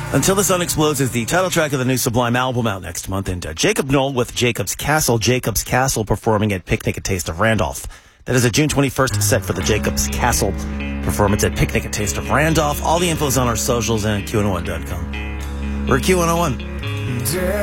Until the Sun Explodes is the title track of the new Sublime album out next month. And Jacob Knoll with Jacob's Castle performing at Picnic at Taste of Randolph. That is a June 21st set for the Jacob's Castle performance at Picnic at Taste of Randolph. All the info is on our socials and at Q101.com. We're Q101.